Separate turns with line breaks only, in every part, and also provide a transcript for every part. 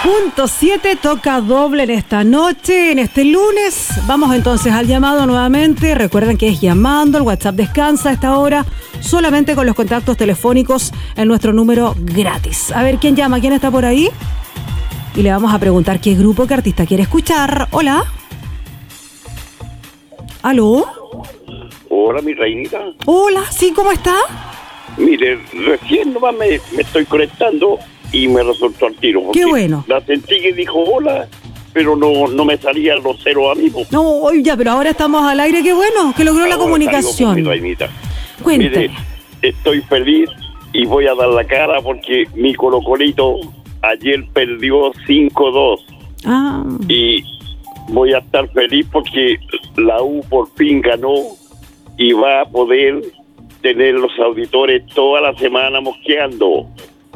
Punto 7 toca doble en esta noche, en este lunes. Vamos entonces al llamado nuevamente. Recuerden que es llamando, el WhatsApp descansa a esta hora, solamente con los contactos telefónicos en nuestro número gratis. A ver, ¿quién llama? ¿Quién está por ahí? Y le vamos a preguntar qué grupo, qué artista quiere escuchar. Hola. ¿Aló?
Hola, mi reinita.
Hola, ¿sí? ¿Cómo está?
Mire, recién nomás me estoy conectando y me resultó al tiro.
Qué bueno.
La sentí que dijo hola, pero no me salían los ceros amigos.
No, ya, pero ahora estamos al aire. Qué bueno, que logró la comunicación.
Mi reinita.
Cuénteme.
Mire, estoy feliz y voy a dar la cara porque mi Colo-Colito ayer perdió 5-2.
Ah.
Y voy a estar feliz porque la U por fin ganó y va a poder tener los auditores toda la semana mosqueando.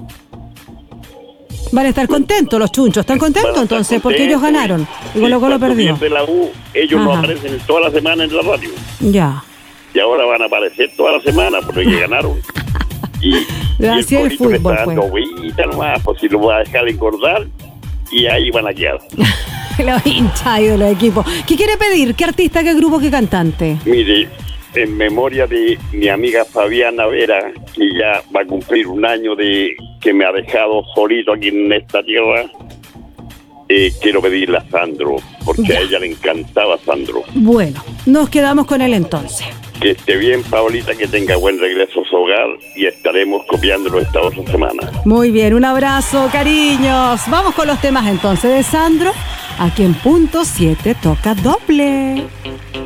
Van a estar contentos los chunchos. ¿Están contentos entonces? Porque ellos ganaron y Colo-Colo perdió.
De la U, ellos no aparecen toda la semana en la radio.
Ya.
Y ahora van a aparecer toda la semana porque ganaron. Y
así
el
el fútbol,
está dando agüita nomás, pues si lo voy a dejar engordar y ahí van a quedar.
Los hinchas de los equipos. ¿Qué quiere pedir? ¿Qué artista, qué grupo, qué cantante?
Mire, en memoria de mi amiga Fabiana Vera, que ya va a cumplir un año de que me ha dejado solito aquí en esta tierra, quiero pedirle a Sandro, porque a ella le encantaba Sandro.
Bueno, nos quedamos con él entonces.
Que esté bien, Paolita, que tenga buen regreso a su hogar y estaremos copiándolo esta otra semana.
Muy bien, un abrazo, cariños. Vamos con los temas entonces de Sandro, aquí en Punto 7 toca doble.